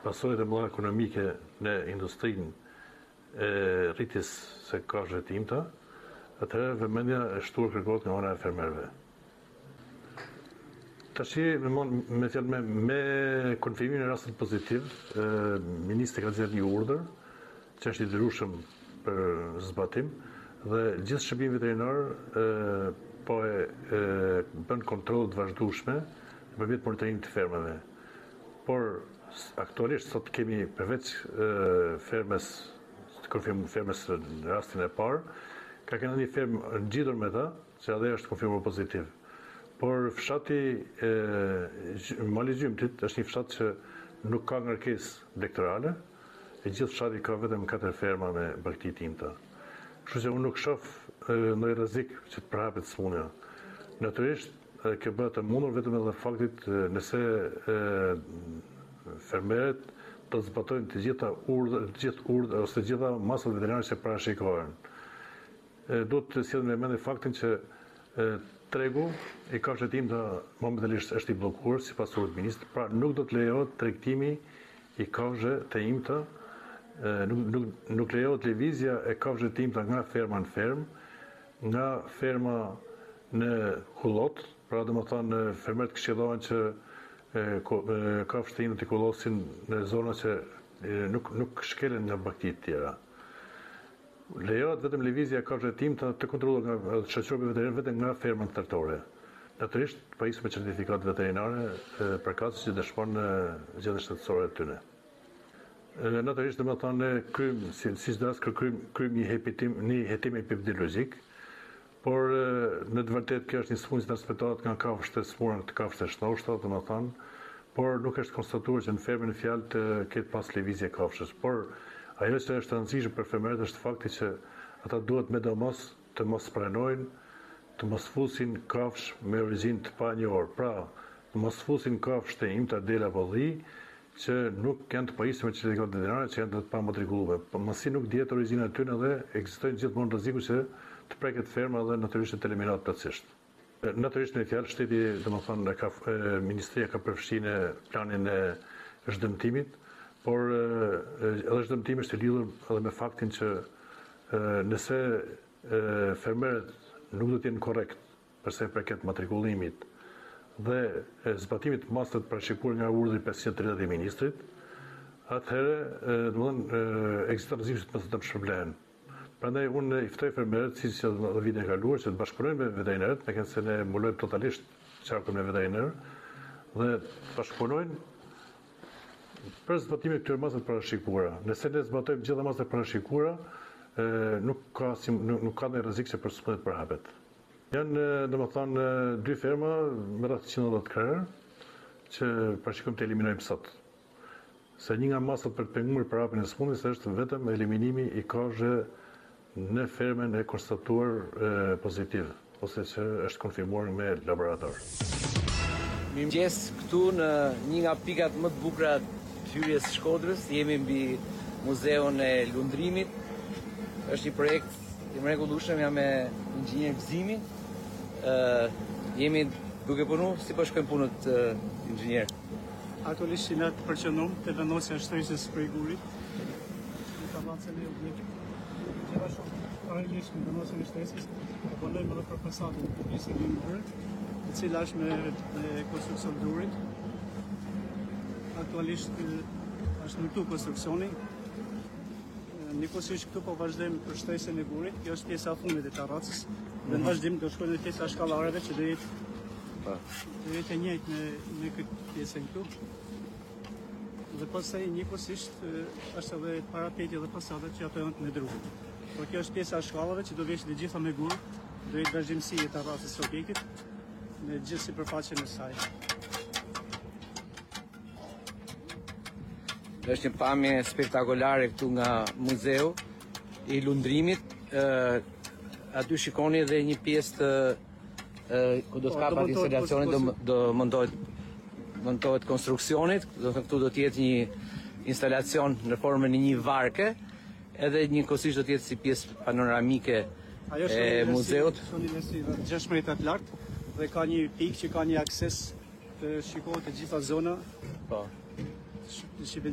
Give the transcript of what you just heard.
Pasoret e mëdha ekonomike në industrinë e rritjes së kafshëve të imta, atëherë vëmendja e shtuar kërkohet nga ana e fermerëve. Tashi, me konfirmimin e rastit pozitiv, ministri ka nxjerrë një urdhër që është i detyrueshëm për zbatim dhe gjithë shërbimi veterinar po bën kontrolle të vazhdueshme nëpërmjet monitorimit të fermave. Por aktualisht sot kemi përveç fermës në rastin e parë, ka kënë një fermë ngjitur me ta, që edhe është konfirmuar pozitiv. Por fshati Mali Gjymtit është një fshat që nuk ka ngarkesë elektorale, e gjithë fshati ka vetëm 4 ferma me brakti të imta. Kështu që unë nuk shoh ndonjë rrezik që të përhapet smundja. Natyrisht, kjo bëhet e mundur vetëm edhe faktit nëse fermerët do të zbatojnë të gjitha urdhrat ose të gjitha masat veterinare që parashikohen. Duhet të sjellë në mendje faktin që tregu i kafshëve të imta momentalisht është i bllokuar sipas urdhrit ministrit, pra nuk do të lejohet tregtimi i kafshëve të imta, nuk lejohet lëvizja e kafshëve të imta nga ferma në fermë, nga ferma në kullot, pra domethënë fermerët këshillohen që kafshët e imta të kullosin në zona që nuk shkelen nga bakti të tjera. Lejohet vetëm lëvizja e kafshëve të imta të kontrolluar nga shoqërorët veterinar vetëm nga fermat tërtore. Natyrisht, pajisur me certifikat veterinare përkatëse që dëshmon gjetjen shtetësore të tyre. Natyrisht, domethënë kryjm si çdo rast kryjm një hetim epidemiologjik, por në të vërtetë kjo është një sfundje që transmetohet nga kafshët e smura të kafshët e shëndoshta, domethënë, por nuk është konstatuar që në fermën e fjalë të ketë pas lëvizje kafshës. Por ajo që është e rëndësishme për fermerët është fakti që ata duhet sidomos të mos pranojnë, të mos fusin kafshë me origjinë të panjohur. Pra, të mos fusin kafshë të imta dela apo dhi që nuk janë të pajisur me certifikat veterinare, që janë të pamatrikulluar. Pasi nuk dihet origjina e tyre dhe ekzistojnë gjithmonë rreziku që të preket ferma dhe natyrisht të eliminohet plotësisht. Natyrisht në fjalë shteti, domethënë ministria ka përfshirë në planin e zhdëmtimit, por edhe zhdëmtimi është i lidhur edhe me faktin që nëse fermerët nuk do të jenë korrekt përsa i përket matrikullimit dhe zbatimit të masave të parashikuar nga urdhri 530 i ministrit, atëherë domethënë ekziston rreziku që të shpërblehen. Prandaj unë i ftoj fermerët, siç edhe vitin e kaluar, që të bashkëpunojnë me veterinarët, me se ne mbulojmë totalisht qarkun me veterinarë, dhe të bashkëpunojnë për zbatimin e këtyre masave të parashikuara. Nëse ne zbatojmë gjitha masat e parashikuara, nuk ka ndonjë rrezik që përsundet përhapet. Janë domethënë 2 ferma me rreth 110 krerë që parashikojmë të eliminojmë sot. Se një nga masat për të penguar përhapjen e smundjes është vetëm eliminimi i kafshëve në fermën e konstatuar pozitiv, ose që është konfirmuar me laborator. Mirëmëngjes, këtu në një nga pikat më të bukura të hyrjes së Shkodrës, jemi mbi Muzeun e Lundrimit. Është një projekt i mrekullueshëm, jam me inxhinier Gzimi. Jemi duke punuar, si po shkojnë punët inxhinier? Aktualisht ne të përqendrum te vendosja e shtresës së gurit. Në kavacën e objektit. Gjithashtu, paralelisht me vendosjen e shtresës, punojmë edhe për fasadën e pjesës së ndërtuar, e cila është me konstruksion durit. Aktualisht është ndërtuar konstruksioni. Njëkohësisht këtu po vazhdojmë për shtresën e gurit. Kjo është pjesa e fundit e terracës. Dhe në vazhdim do shkojmë në pjesa shkallareve që do jetë e njëjtë në këtë pjesën këtu. Dhe pastaj njëkohësisht është edhe parapeti dhe fasadat që ato janë të ndryshuar. Por kjo është pjesa e shkallave që do veshë të gjitha me gur, do jetë vazhdimsi e terracës së objektit në gjithë sipërfaqen e saj. Është një pamje spektakolare këtu nga Muzeu i Lundrimit. Aty shikoni edhe një pjesë të ku do të kapat instalacionit, do montohet konstruksionit, do të këtu do të jetë një instalacion në formën e një varke, edhe njëkohësisht do të jetë si pjesë panoramike e muzeut. Ajo është 6 metra të lartë dhe ka një pikë që ka një akses të shikohet të gjitha zona. Po.